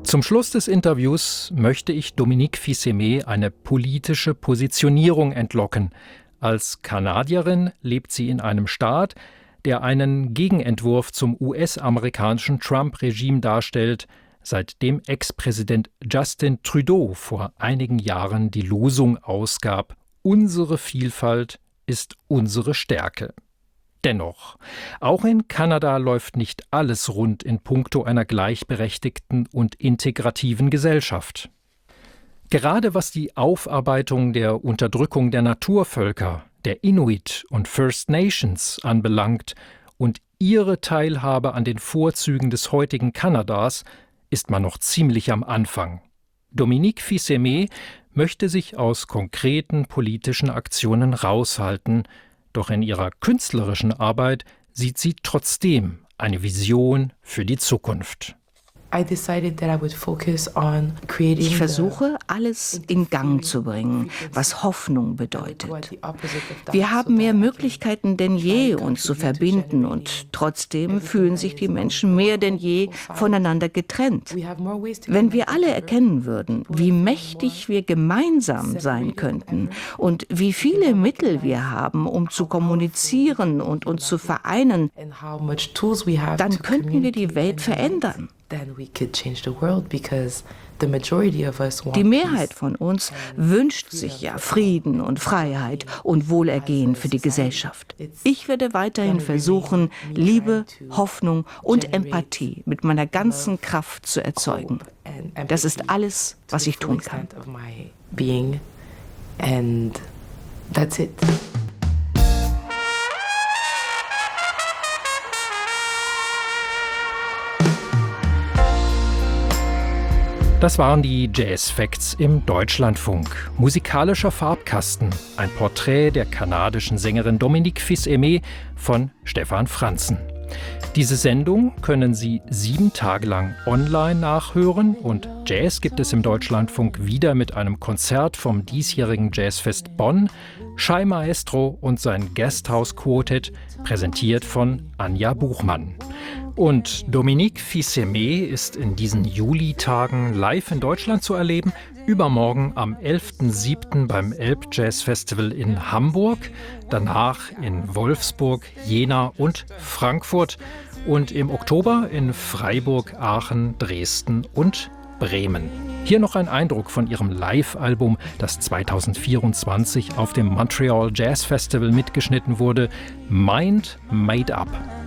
Zum Schluss des Interviews möchte ich Dominique Fils-Aimé eine politische Positionierung entlocken. Als Kanadierin lebt sie in einem Staat, der einen Gegenentwurf zum US-amerikanischen Trump-Regime darstellt, seitdem Ex-Präsident Justin Trudeau vor einigen Jahren die Losung ausgab: Unsere Vielfalt ist unsere Stärke. Dennoch, auch in Kanada läuft nicht alles rund in puncto einer gleichberechtigten und integrativen Gesellschaft. Gerade was die Aufarbeitung der Unterdrückung der Naturvölker, der Inuit und First Nations anbelangt und ihre Teilhabe an den Vorzügen des heutigen Kanadas, ist man noch ziemlich am Anfang. Dominique Fils-Aimé möchte sich aus konkreten politischen Aktionen raushalten, doch in ihrer künstlerischen Arbeit sieht sie trotzdem eine Vision für die Zukunft. Ich versuche, alles in Gang zu bringen, was Hoffnung bedeutet. Wir haben mehr Möglichkeiten denn je, uns zu verbinden, und trotzdem fühlen sich die Menschen mehr denn je voneinander getrennt. Wenn wir alle erkennen würden, wie mächtig wir gemeinsam sein könnten und wie viele Mittel wir haben, um zu kommunizieren und uns zu vereinen, dann könnten wir die Welt verändern. Die Mehrheit von uns wünscht sich ja Frieden und Freiheit und Wohlergehen für die Gesellschaft. Ich werde weiterhin versuchen, Liebe, Hoffnung und Empathie mit meiner ganzen Kraft zu erzeugen. Das ist alles, was ich tun kann. Das waren die Jazz Facts im Deutschlandfunk. Musikalischer Farbkasten, ein Porträt der kanadischen Sängerin Dominique Fils-Aimé von Stefan Franzen. Diese Sendung können Sie 7 Tage lang online nachhören, und Jazz gibt es im Deutschlandfunk wieder mit einem Konzert vom diesjährigen Jazzfest Bonn, Shai Maestro und sein Guesthouse Quartet, präsentiert von Anja Buchmann. Und Dominique Fils-Aimé ist in diesen Julitagen live in Deutschland zu erleben. Übermorgen am 11.07. beim Elbjazz-Festival in Hamburg, danach in Wolfsburg, Jena und Frankfurt und im Oktober in Freiburg, Aachen, Dresden und Bremen. Hier noch ein Eindruck von ihrem Live-Album, das 2024 auf dem Montreal Jazz Festival mitgeschnitten wurde, Mind Made Up.